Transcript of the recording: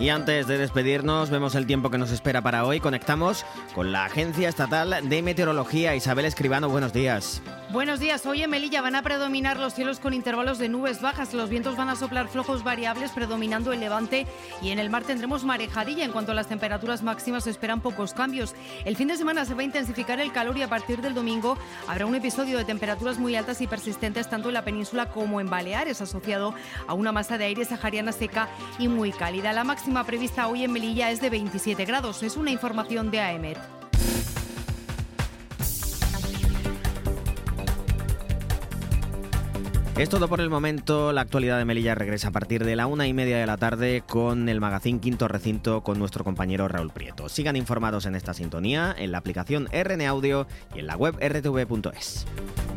Y antes de despedirnos, vemos el tiempo que nos espera para hoy. Conectamos con la Agencia Estatal de Meteorología. Isabel Escribano, buenos días. Buenos días. Hoy en Melilla van a predominar los cielos con intervalos de nubes bajas. Los vientos van a soplar flojos variables, predominando el levante, y en el mar tendremos marejadilla. En cuanto a las temperaturas máximas, se esperan pocos cambios. El fin de semana se va a intensificar el calor y a partir del domingo habrá un episodio de temperaturas muy altas y persistentes tanto en la península como en Baleares, asociado a una masa de aire sahariana seca y muy cálida. La máxima prevista hoy en Melilla es de 27 grados. Es una información de AEMET. Es todo por el momento. La actualidad de Melilla regresa a partir de la 1:30 de la tarde con el magazín Quinto Recinto con nuestro compañero Raúl Prieto. Sigan informados en esta sintonía, en la aplicación RN Audio y en la web rtv.es.